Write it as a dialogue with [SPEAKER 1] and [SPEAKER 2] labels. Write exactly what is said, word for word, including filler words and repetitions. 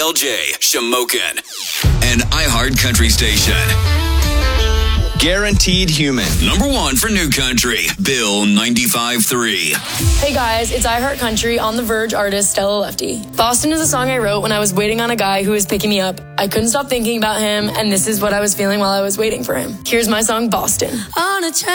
[SPEAKER 1] L J, Shamokin, and iHeart Country Station. Guaranteed Human. Number one for New Country, Bill ninety-five three.
[SPEAKER 2] Hey guys, it's iHeart Country on the Verge artist Stella Lefty. Boston is a song I wrote when I was waiting on a guy who was picking me up. I couldn't stop thinking about him, and this is what I was feeling while I was waiting for him. Here's my song, Boston.
[SPEAKER 3] On a train